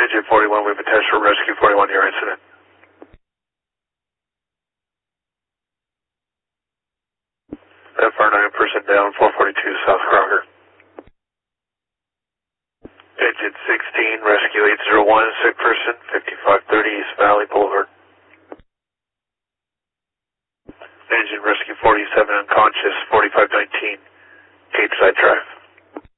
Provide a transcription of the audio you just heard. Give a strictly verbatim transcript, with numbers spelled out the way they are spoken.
Engine forty-one, we have potential rescue forty-one, your incident. F R nine, person down, four forty-two South Crocker. Engine sixteen, rescue eight zero one, sick person, fifty-five thirty East Valley Boulevard. Engine rescue forty-seven, unconscious, forty-five nineteen, Capeside Drive.